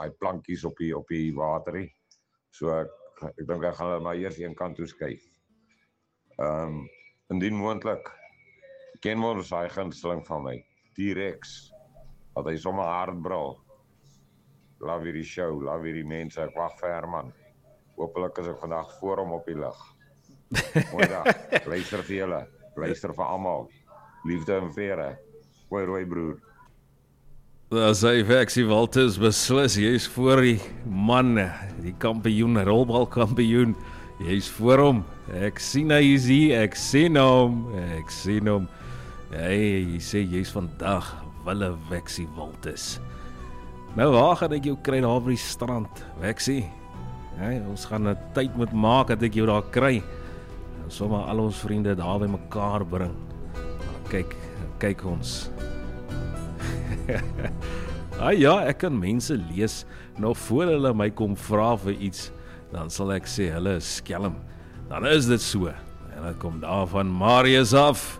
hy plankies op die water. So ek dink ek gaan hulle maar eers een kant toe skuif. Indien moontlik, Kenmore is hy gunsteling van my, T-Rex, dat hy sommer hard brul. Love hierdie show, love hierdie mense, ek wag vir Herman. Hoopelik is ek vandag voor hom op die lig. Mooi dag, luister vir julle, luister vir almal, liefde en vrede, rooi broer. Daar sê Vexie Walters beslis, jy is voor die man, die kampioen, rolbalkampioen, jy is voor hom, ek sien hy is hier, ek sien hom, hy sê jy is vandag, wille Vexie Walters. Nou waar gaan ek jou kry daar op die strand, Vexie? Ons gaan 'n tyd moet maak dat ek jou daar kry, en sommer al ons vriende daar by mekaar bring, kyk ons. Ja, ek kan mense lees, nog voor hulle my kom vra vir iets, dan sal ek sê, hulle is skelm, dan is dit so, en dit kom daar van Marius af.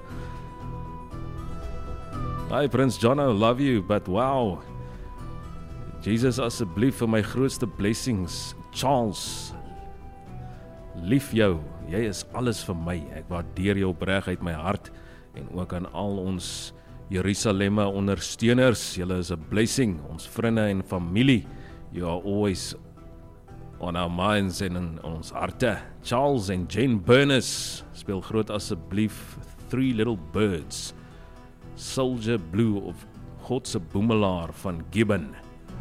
Hi Prins John, I love you, but wow, Jesus asseblief vir my grootste blessings, Charles, lief jou, jy is alles vir my, ek waardeer jou opreg uit my hart, en ook aan al ons Jerusalemme ondersteuners, julle is 'n blessing, ons vriende en familie, you are always on our minds en in ons harte. Charles en Jane Burness, speel groot asseblief Three Little Birds, Soldier Blue of Godse Boemelaar van Gibbon.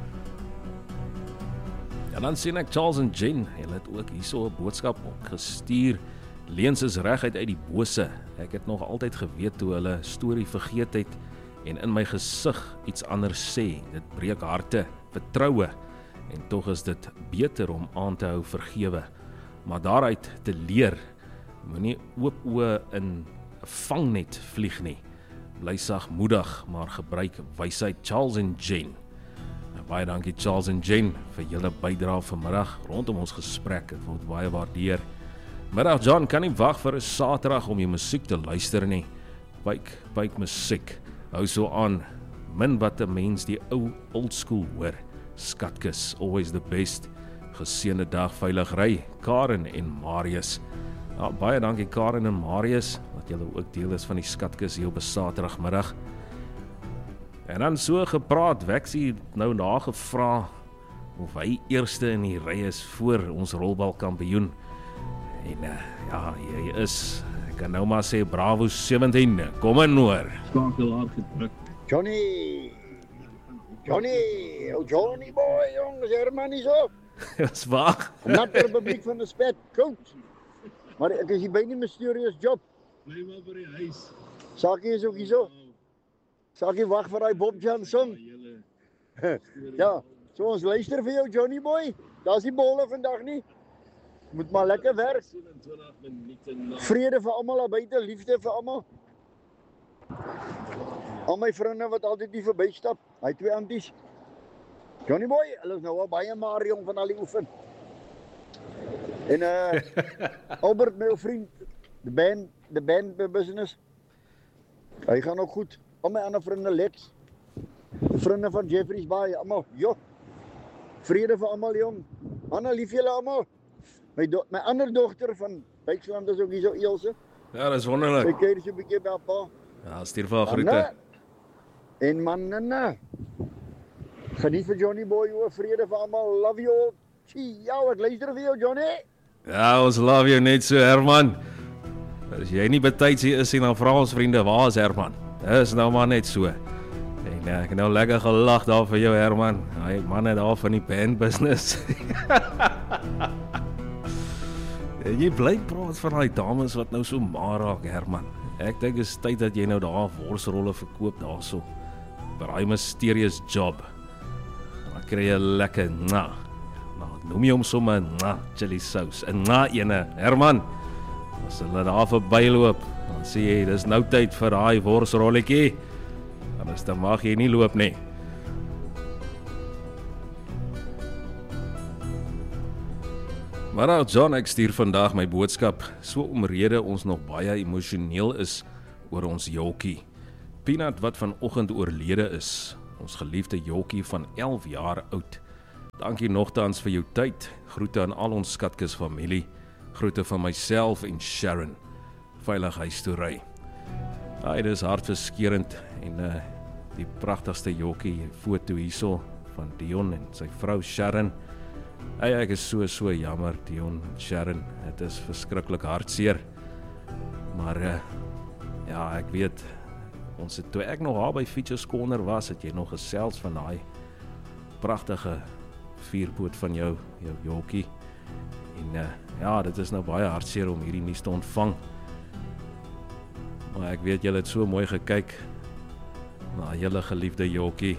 En dan sien ek Charles en Jane, hulle het ook hierso 'n boodskap gestuur, Leens is reg uit die bose. Ek het nog altyd geweet toe hulle storie vergeet het en in my gesig iets anders sê. Dit breek harte, vertroue en tog is dit beter om aan te hou vergewe. Maar daaruit te leer, moenie oop oë in 'n vangnet vlieg nie. Bly sagmoedig, maar gebruik wysheid. Charles en Jane. Baie dankie Charles en Jane vir julle bydrae vanmiddag rondom ons gesprek. Dit word baie waardeer. Middag John, kan nie wag vir 'n Saterdag om jou musiek te luister nie. Byk musiek. Hou so aan. Min wat 'n mens die old school hoor. Skatkus, always the best. Geseënde dag, veilig ry. Karen en Marius. Ja, baie dankie Karen en Marius dat julle ook deel is van die Skatkus hier op 'n Saterdagmiddag. En dan so gepraat, Vexie nou daar gevra of hy eerste in die ry is voor ons rolbalkampioen. En ja, jy is, ek kan nou maar sê bravo 17, kom in hoor. Skakelaar gedruk. Johnny boy, jongens, Herman is op. Dis waar. Natte publiek van die Spet, coach. Maar ek is hier by die mysterious job. Bly maar by die huis. Sakie is ook hier so. Sakie wag vir daai Bob Johnson. Ja, so ons luister vir jou Johnny boy. Daar's die bolle vandag nie. Moet maar lekker werk. Vrede vir almal daar buite, liefde vir almal. Al my vriende wat altyd hier verbystap, hy twee anties. Johnny boy, hulle is nou al baie maar jong van al die oefen. En Albert, my vriend, the band business. Hy gaan ook goed. Al my ander vriende Lex. Die vriende van Jeffreys Bay, almal. Jo. Vrede vir almal jong. Anna, lief julle almal. My ander dogter van Duitsland is ook hier so Eelse. Ja, dis wonderlik. Sy kyk so 'n bietjie by pa. Ja, stuur vir haar groete. En manne. Geniet vir Johnny boy, o vrede vir almal. Love you all. Ciao, ek luister vir jou Johnny. Ja, ons love jou net so Herman. As jy nie betyds hier is en dan vra ons vriende, waar is Herman? Dis nou maar net so. En ek het nou lekker gelag daar vir jou Herman. Hy manne daar van die band business. Jy bly praat van die dames wat nou so maar raak Herman. Ek dink is tyd dat jy nou daar worsrolle verkoop daarso. Braai mysterious job. Dan kry jy lekker nou noem jy hom sommer chili sauce. En ene Herman. As hulle daar verbyloop, dan sê jy dis nou tyd vir daai worsrolletjie. Anders dan mag jy nie loop nie. Maar nou John, ek stuur vandag my boodskap, so omrede ons nog baie emosioneel is oor ons Jokkie. Peanut wat vanoggend oorlede is, ons geliefde Jokkie van 11 jaar oud. Dankie nogtans vir jou tyd. Groete aan al ons Skatkis familie. Groete van myself en Sharon. Veilig huis toe ry. Dit is hartverskeurend en die pragtigste jokkie foto hierso van Dion en sy vrou Sharon. Ek is so jammer, Dion en Sharon. Het is verskriklik hartseer. Maar ja, ek weet, toe ek nog daar by Features Corner was, het jy nog gesels van daai pragtige vierpoot van jou jokkie. En ja, dit is nou baie hartseer om hierdie nuus te ontvang. Maar ek weet, julle het so mooi gekyk na julle geliefde jokkie.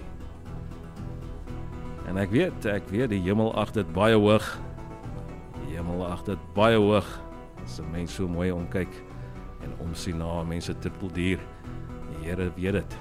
En ek weet, die hemel ag dit baie hoog. Die hemel ag dit baie hoog. As 'n mens so mooi omkyk en omsien na mense trippeldier. Die Here weet dit.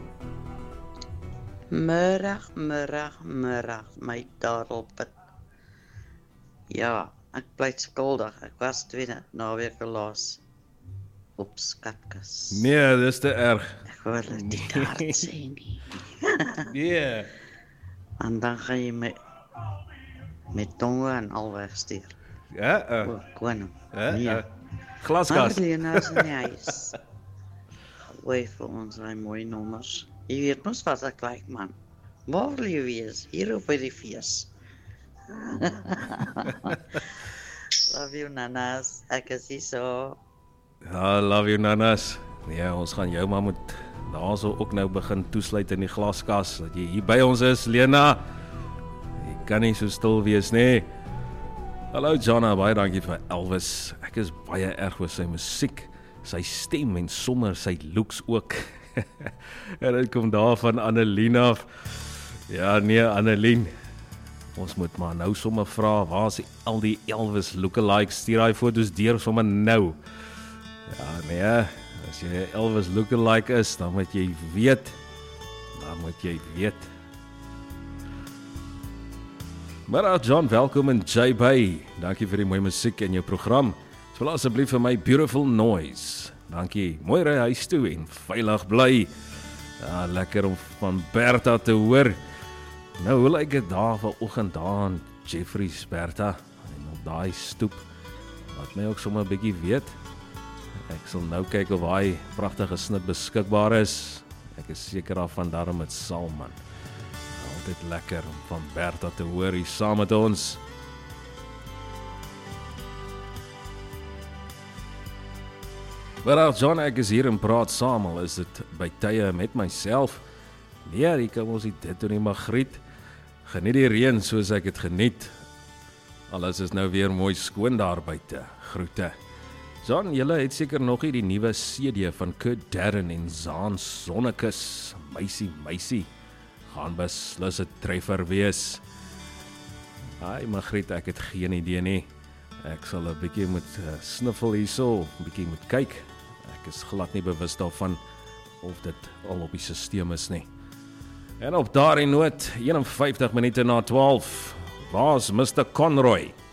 Middag, my dadelpit. Ja, ek bly skuldig. Ek was 2 naweke laas op Skatkis. Nee, dis te erg. Ek wil dit nie hard sê nie. Nee. En dan ga jy met tonge en al wegstuur. Ja, Koning. Nee. Glaskas. Marlene is in die huis. Gooi vir ons die mooi nommers. Jy weet mos wat ek like, man. Waar wil jy wees? Hier op by die fees. Love you, nanas. Ek is hier so. Ja, love you, nanas. Nee, ons gaan jou maar moet daarso ook nou begin toesluit in die glaskas, dat jy hier by ons is, Lena. Jy kan nie so stil wees, nee. Hallo Jana, baie dankie vir Elvis. Ek is baie erg oor sy musiek, sy stem en sommer sy looks ook. En dit kom daar van Annelien af. Ja, nee, Annelien. Ons moet maar nou sommer vra, waar is al die Elvis lookalikes? Stuur daai foto's deur sommer nou. Ja, nee, as jy Elvis lookalike is, dan moet jy weet. Maar John, welkom in JB. Dankie vir die mooi musiek in jou program. Speel asseblief vir my Beautiful Noise. Dankie. Mooi ry huis toe en veilig bly. Ja, lekker om van Bertha te hoor. Nou, hoe lyk dit daar vanoggend daar in Jeffrey's Bertha en op daai stoep? Laat my ook sommer 'n bietjie weet. Ek sal nou kyk of daai pragtige snit beskikbaar is. Ek is seker daarvan daarom dit sal, man. Altyd lekker om van Bertha te hoor hier saam met ons. Maar John, ek is hier en praat saam, al is dit by tye met myself. Nee, die kan ons dit doen nie, Magriet. Geniet die reën soos ek het geniet. Alles is nou weer mooi skoon daar buite. Groete. John, julle het seker nog nie die nuwe CD van Kurt Darren en Zaan Sonnekus. Meisie. Gaan beslis 'n treffer wees. Ai, Magriet, ek het geen idee nie. Ek sal 'n bietjie moet sniffel hierso, 'n bietjie moet kyk. Ek is glad nie bewus daarvan of dit al op die stelsel is nie. En op daardie noot, 51 minute na 12, waar's Mr. Conroy?